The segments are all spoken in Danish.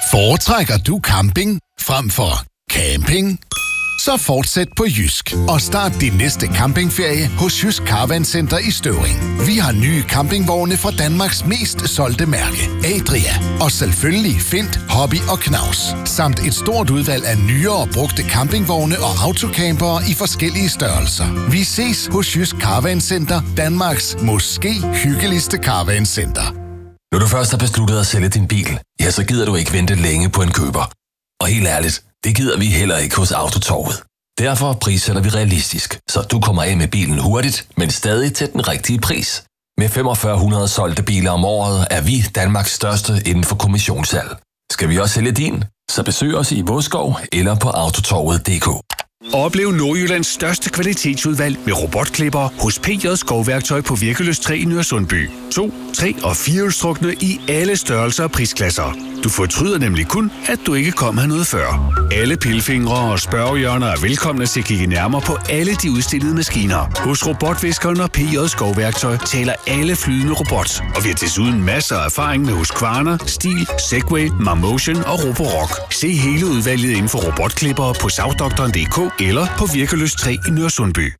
Foretrækker du camping frem for camping? Så fortsæt på Jysk og start din næste campingferie hos Jysk Caravan Center i Støvring. Vi har nye campingvogne fra Danmarks mest solgte mærke, Adria. Og selvfølgelig Fint, Hobby og Knaus. Samt et stort udvalg af nyere og brugte campingvogne og autocampere i forskellige størrelser. Vi ses hos Jysk Caravan Center, Danmarks måske hyggeligste caravan center. Når du først har besluttet at sælge din bil, ja, så gider du ikke vente længe på en køber. Og helt ærligt, det gider vi heller ikke hos Autotorvet. Derfor prissætter vi realistisk, så du kommer af med bilen hurtigt, men stadig til den rigtige pris. Med 4500 solgte biler om året er vi Danmarks største inden for kommissionssalg. Skal vi også sælge din? Så besøg os i Vodskov eller på autotorvet.dk. Oplev Nordjyllands største kvalitetsudvalg med robotklipper hos P.J. Skovværktøj på Virkeløs 3 i Nørresundby. 2, 3 og 4-strukne i alle størrelser og prisklasser. Du fortryder nemlig kun, at du ikke kom her noget før. Alle pilfingre og spørgehjørner er velkomne til at kigge nærmere på alle de udstillede maskiner. Hos Robotviskeren og P.J. Skovværktøj taler alle flydende robot. Og vi har desuden masser af erfaring med Husqvarna, Stihl, Segway, Marmotion og Roborock. Se hele udvalget inden for robotklipper på savdoktoren.dk eller på Virkeløs 3 i Nørresundby.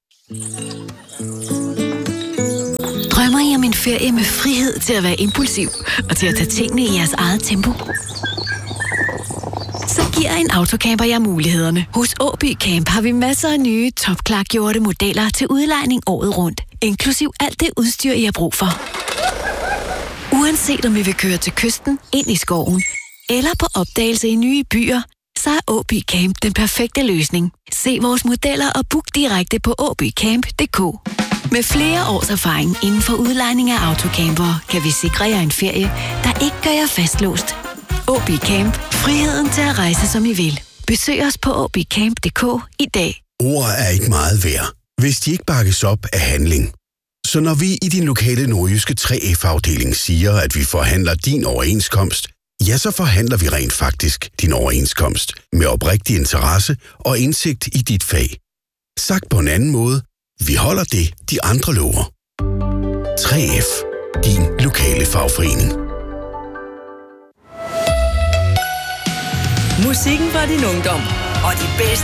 Drømmer I om en ferie med frihed til at være impulsiv og til at tage tingene i jeres eget tempo? Så giver en autocamper jer mulighederne. Hos Åby Camp har vi masser af nye, topklargjorte modeller til udlejning året rundt, inklusiv alt det udstyr, I har brug for. Uanset om I vil køre til kysten, ind i skoven eller på opdagelse i nye byer, så er Åby Camp den perfekte løsning. Se vores modeller og book direkte på åbycamp.dk. Med flere års erfaring inden for udlejning af autocampere, kan vi sikre jer en ferie, der ikke gør jer fastlåst. Åby Camp. Friheden til at rejse, som I vil. Besøg os på åbycamp.dk i dag. Ord er ikke meget værd, hvis de ikke bakkes op af handling. Så når vi i din lokale nordjyske 3F-afdeling siger, at vi forhandler din overenskomst, ja, så forhandler vi rent faktisk din overenskomst med oprigtig interesse og indsigt i dit fag. Sagt på en anden måde, vi holder det, de andre lover. 3F. Din lokale fagforening. Musikken fra din ungdom og de bedste